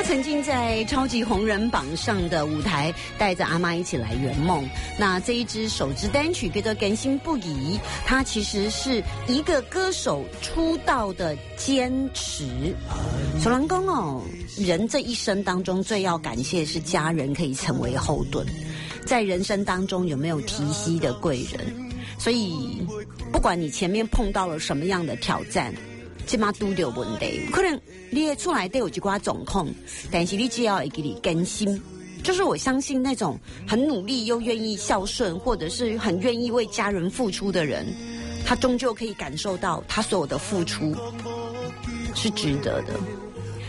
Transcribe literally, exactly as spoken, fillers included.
他曾经在超级红人榜上的舞台带着阿妈一起来圆梦。那这一支首支单曲叫做《更新不移》，它其实是一个歌手出道的坚持。小狼公哦，人这一生当中最要感谢是家人可以成为后盾，在人生当中有没有提携的贵人？所以不管你前面碰到了什么样的挑战，起码都有问题，可能你也出来都有一寡状况，但是你只要会给你更新，就是我相信那种很努力又愿意孝顺，或者是很愿意为家人付出的人，他终究可以感受到他所有的付出是值得的。